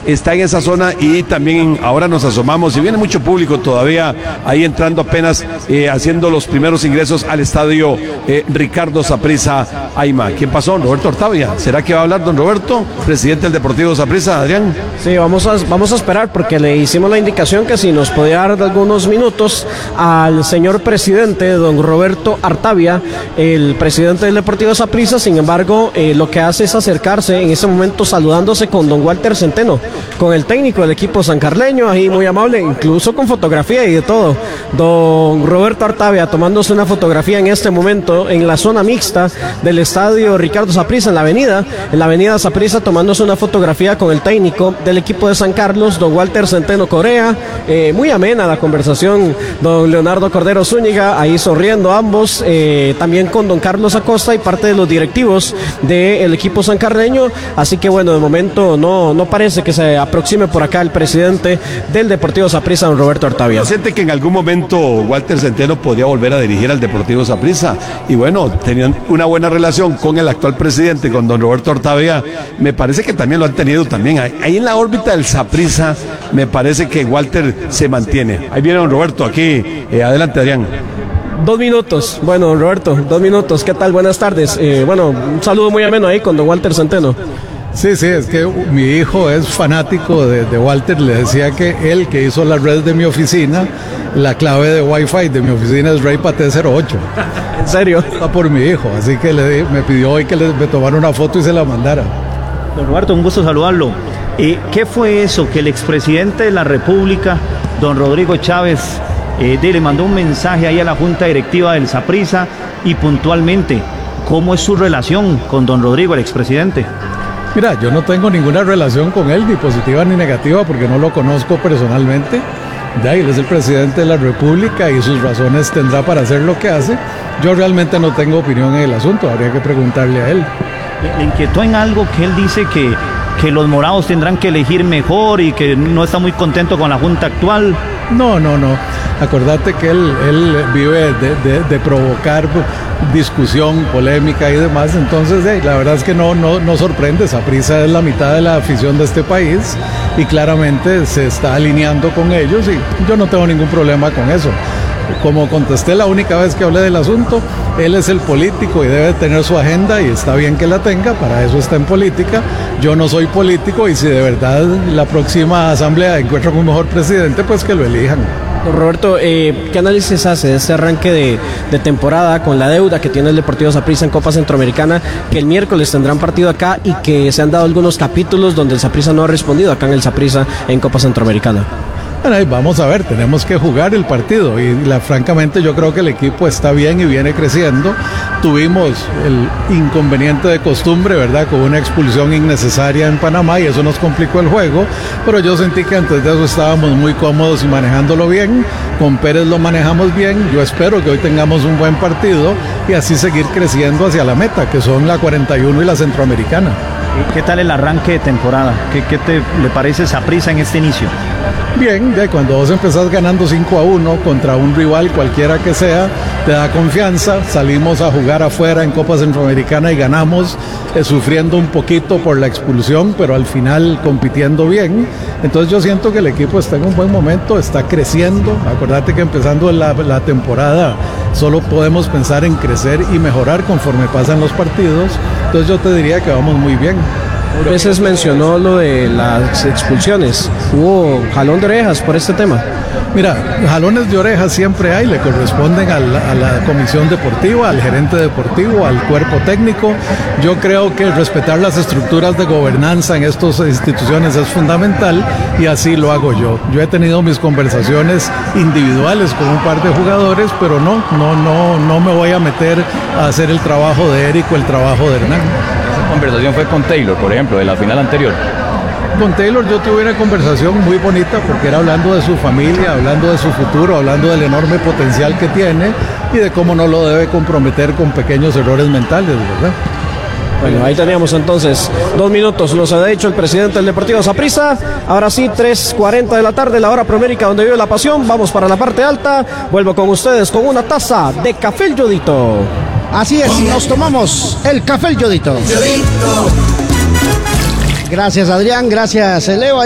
está en esa zona y también ahora nos asomamos y viene mucho público todavía ahí entrando apenas, haciendo los primeros ingresos al estadio Ricardo Saprissa Aima. ¿Quién pasó? Roberto Artavia. ¿Será que va a hablar don Roberto, presidente del Deportivo Saprissa, Adrián? Sí, vamos a esperar porque le hicimos la indicación que si nos podía dar algunos minutos al señor presidente, don Roberto Artavia, el presidente del Deportivo Saprissa. Sin embargo, lo que hace es acercarse en ese momento saludándose con don Walter Centeno, con el técnico del equipo sancarleño, ahí muy amable, incluso con fotografía y de todo. Don Roberto Artavia tomándose una fotografía en este momento en la zona mixta del estadio Ricardo Saprissa, en la avenida Saprissa, tomándose una fotografía con el técnico del equipo de San Carlos, don Walter Centeno Correa. Muy amena la conversación, don Leonardo Cordero Zúñiga, ahí sonriendo ambos, también con don Carlos Acosta y parte de los directivos del equipo sancarleño. Así que bueno, de momento no parece que se aproxime por acá el presidente del Deportivo Saprissa, don Roberto Artavia. Siente que en algún momento Walter Centeno podía volver a dirigir al Deportivo Saprissa y bueno, tenían una buena relación con el actual presidente, con don Roberto Artavia. Me parece que también lo han tenido también ahí en la órbita del Saprissa. Me parece que Walter se mantiene. Ahí viene don Roberto, aquí, adelante Adrián. 2 minutos, bueno don Roberto, 2 minutos, ¿qué tal? Buenas tardes. Bueno, un saludo muy ameno ahí con don Walter Centeno. Sí, es que mi hijo es fanático de Walter. Le decía que él que hizo la red de mi oficina, la clave de Wi-Fi de mi oficina es RayPate08. ¿En serio? Está por mi hijo, así que me pidió hoy que me tomara una foto y se la mandara. Don Roberto, un gusto saludarlo. ¿Qué fue eso que el expresidente de la República, don Rodrigo Chávez, le mandó un mensaje ahí a la Junta Directiva del Saprissa y puntualmente, ¿cómo es su relación con don Rodrigo, el expresidente? Mira, yo no tengo ninguna relación con él, ni positiva ni negativa, porque no lo conozco personalmente. Él es el presidente de la República y sus razones tendrá para hacer lo que hace. Yo realmente no tengo opinión en el asunto, habría que preguntarle a él. ¿Le inquietó en algo que él dice que los morados tendrán que elegir mejor y que no está muy contento con la Junta actual? No. Acordate que él vive de provocar discusión, polémica y demás. Entonces, la verdad es que no sorprende. Saprissa es la mitad de la afición de este país y claramente se está alineando con ellos y yo no tengo ningún problema con eso. Como contesté la única vez que hablé del asunto, él es el político y debe tener su agenda y está bien que la tenga, para eso está en política. Yo no soy político y si de verdad la próxima asamblea encuentra un mejor presidente, pues que lo elijan. Don Roberto, ¿qué análisis hace de este arranque de temporada con la deuda que tiene el Deportivo Saprissa en Copa Centroamericana, que el miércoles tendrán partido acá y que se han dado algunos capítulos donde el Saprissa no ha respondido acá en el Saprissa en Copa Centroamericana? Bueno, vamos a ver, tenemos que jugar el partido y francamente yo creo que el equipo está bien y viene creciendo. Tuvimos el inconveniente de costumbre, ¿verdad? Con una expulsión innecesaria en Panamá y eso nos complicó el juego, pero yo sentí que antes de eso estábamos muy cómodos y manejándolo bien. Con Pérez lo manejamos bien. Yo espero que hoy tengamos un buen partido y así seguir creciendo hacia la meta, que son la 41 y la Centroamericana. ¿Qué tal el arranque de temporada? ¿Qué le parece Saprissa en este inicio? Bien, cuando vos empezás ganando 5-1 contra un rival cualquiera que sea, te da confianza. Salimos a jugar afuera en Copa Centroamericana y ganamos, sufriendo un poquito por la expulsión, pero al final compitiendo bien. Entonces yo siento que el equipo está en un buen momento, está creciendo. Acordate que empezando la temporada solo podemos pensar en crecer y mejorar conforme pasan los partidos. Entonces yo te diría que vamos muy bien. A veces mencionó lo de las expulsiones. ¿Hubo jalón de orejas por este tema? Mira, jalones de orejas siempre hay, le corresponden a la comisión deportiva, al gerente deportivo, al cuerpo técnico. Yo creo que respetar las estructuras de gobernanza en estas instituciones es fundamental y así lo hago yo. Yo he tenido mis conversaciones individuales con un par de jugadores, pero no me voy a meter a hacer el trabajo de Eric o el trabajo de Hernán. Esa conversación fue con Taylor, por ejemplo, de la final anterior. Con Taylor yo tuve una conversación muy bonita porque era hablando de su familia, hablando de su futuro, hablando del enorme potencial que tiene y de cómo no lo debe comprometer con pequeños errores mentales, ¿verdad? Bueno, ahí teníamos entonces 2 minutos, nos ha dicho el presidente del Deportivo Saprissa. Ahora sí, 3:40 de la tarde, la hora promérica donde vive la pasión. Vamos para la parte alta. Vuelvo con ustedes con una taza de Café El Yodito. Así es, nos tomamos el Café El Yodito. Gracias Adrián, gracias Leo.